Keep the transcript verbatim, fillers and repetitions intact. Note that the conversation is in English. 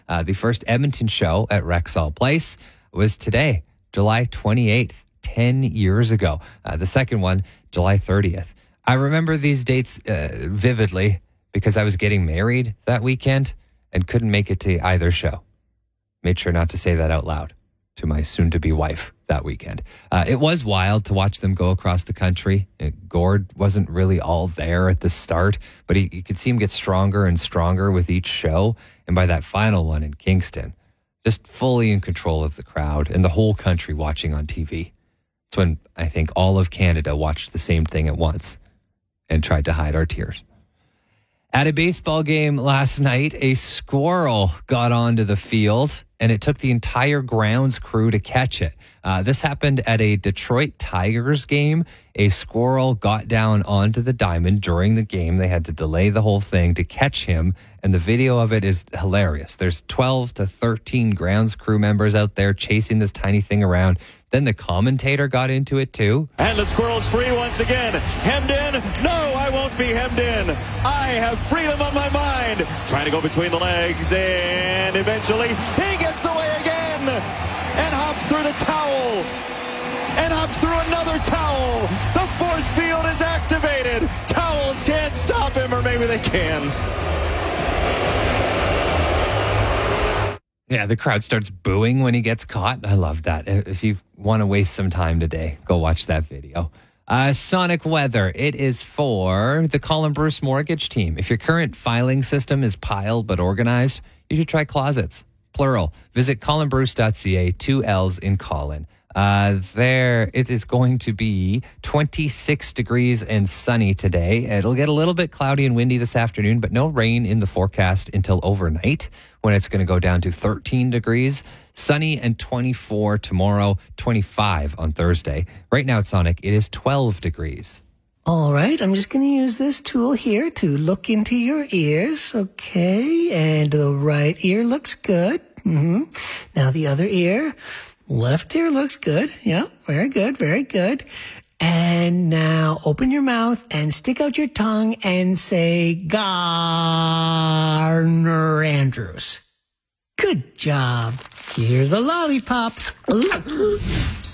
Uh, the first Edmonton show at Rexall Place was today, July twenty-eighth, ten years ago. Uh, the second one, July thirtieth. I remember these dates uh, vividly because I was getting married that weekend and couldn't make it to either show. Made sure not to say that out loud to my soon-to-be wife that weekend. Uh, it was wild to watch them go across the country. It, Gord wasn't really all there at the start, but he, you could see him get stronger and stronger with each show. And by that final one in Kingston, just fully in control of the crowd and the whole country watching on T V. It's when I think all of Canada watched the same thing at once and tried to hide our tears. At a baseball game last night, a squirrel got onto the field and it took the entire grounds crew to catch it. Uh, this happened at a Detroit Tigers game. A squirrel got down onto the diamond during the game. They had to delay the whole thing to catch him, and the video of it is hilarious. There's twelve to thirteen grounds crew members out there chasing this tiny thing around. Then the commentator got into it too. And the squirrel's free once again. Hemmed in? No, I won't be hemmed in. I have freedom on my mind. Trying to go between the legs, and eventually he gets away again and hops through the towel and hops through another towel. The force field is activated. Towels can't stop him, or maybe they can. Yeah, the crowd starts booing when he gets caught. I love that. If you want to waste some time today, go watch that video. Uh, Sonic weather. It is for the Colin Bruce mortgage team. If your current filing system is piled but organized, you should try closets. Plural. Visit colin bruce dot c a, two L's in Colin. Uh, there, it is going to be twenty-six degrees and sunny today. It'll get a little bit cloudy and windy this afternoon, but no rain in the forecast until overnight, when it's going to go down to thirteen degrees. Sunny and twenty-four tomorrow, twenty-five on Thursday. Right now at Sonic, it is twelve degrees. All right, I'm just going to use this tool here to look into your ears, okay? And the right ear looks good. Mm-hmm. Now the other ear, left ear looks good. Yeah, very good, very good. And now open your mouth and stick out your tongue and say, Garner Andrews. Good job. Here's a lollipop.